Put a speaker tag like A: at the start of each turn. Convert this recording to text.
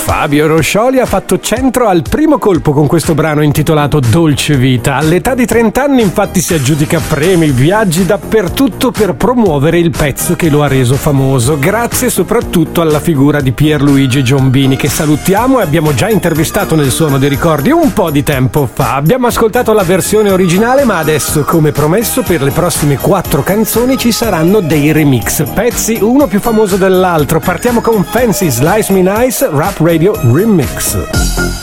A: Fabio Roscioli ha fatto centro al primo colpo con questo brano intitolato Dolce Vita. All'età di 30 anni infatti si aggiudica premi, viaggi dappertutto per promuovere il pezzo che lo ha reso famoso, grazie soprattutto alla figura di Pierluigi Giombini, che salutiamo e abbiamo già intervistato nel Suono dei Ricordi un po' di tempo fa. Abbiamo ascoltato la versione originale, ma adesso, come promesso, per le prossime 4 canzoni ci saranno dei remix, pezzi uno più famoso dell'altro. Partiamo con Fancy Slice Me Nice Rap Radio Remix.